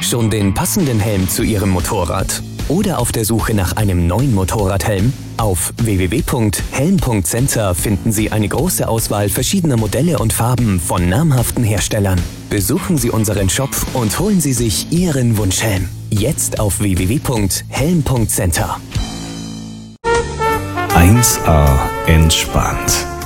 Schon den passenden Helm zu Ihrem Motorrad? Oder auf der Suche nach einem neuen Motorradhelm? Auf www.helm.center finden Sie eine große Auswahl verschiedener Modelle und Farben von namhaften Herstellern. Besuchen Sie unseren Shop und holen Sie sich Ihren Wunschhelm. Jetzt auf www.helm.center. 1A entspannt.